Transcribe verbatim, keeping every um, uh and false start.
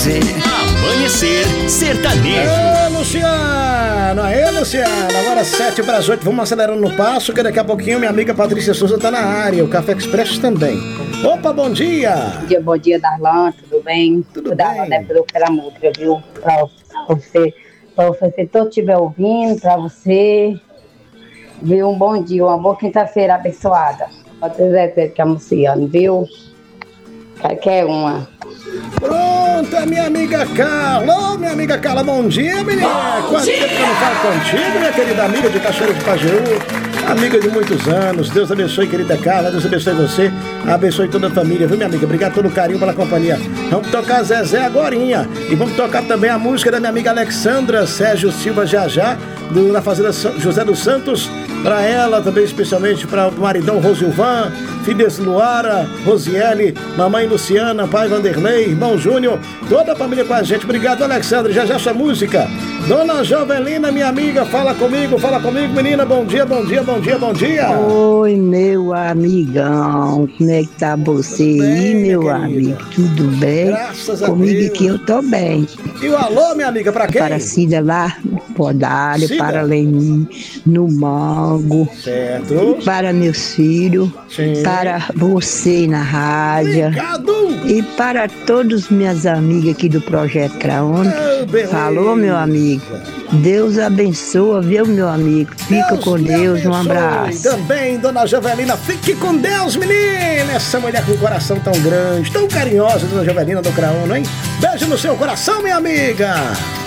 Amanhecer Sertanejo. Ô, Luciano! Aê, Luciano! Agora sete para as oito, vamos acelerando no passo, que daqui a pouquinho minha amiga Patrícia Souza tá na área, o Café Expresso também. Opa, bom dia! Bom dia, bom dia, Darlan, tudo bem? Tudo Darlan, bem. né, pelo, pela música, viu? Pra você, pra você, se todo estiver ouvindo, pra você, viu? Um bom dia, uma boa quinta-feira abençoada. Pode ser que é Luciano, viu? Qualquer uma. Pronto, a minha amiga Carla. Ô, minha amiga Carla, bom dia, menina. Quanto tempo que eu não falo contigo, minha querida amiga de Cachoeira de Pajeú. Amiga de muitos anos. Deus abençoe, querida Carla. Deus abençoe você. Abençoe toda a família, viu, minha amiga? Obrigado pelo carinho, pela companhia. Vamos tocar Zezé agorinha. E vamos tocar também a música da minha amiga Alexandra Sérgio Silva já já, do, na Fazenda José dos Santos. Pra ela também, especialmente para o maridão Rosilvan, filhas Luara, Rosiele, mamãe Luciana, pai Vanderlei, irmão Júnior, toda a família com a gente. Obrigado, Alexandre. Já já sua música. Dona Jovelina, minha amiga, fala comigo, fala comigo, menina. Bom dia, bom dia, bom dia, bom dia. Oi, meu amigão, como é que tá você aí, meu amigo? Tudo bem? Graças a Comigo Deus. aqui eu tô bem. E o alô, minha amiga, pra quem? Para Cida lá, Podalho, Cida. para Leni, no Mango, Certo. para meus filhos, Sim. para você na rádio. Obrigado. E para todos minhas amigas aqui do Projeto Craone. Oh, beleza. Falou, meu amigo. Deus abençoa, viu, meu amigo? Fica com me Deus, um abençoe. abraço. Também, dona Jovelina, fique com Deus, menina. Essa mulher com o coração tão grande, tão carinhosa, dona Jovelina do Craono, hein? Beijo no seu coração, minha amiga.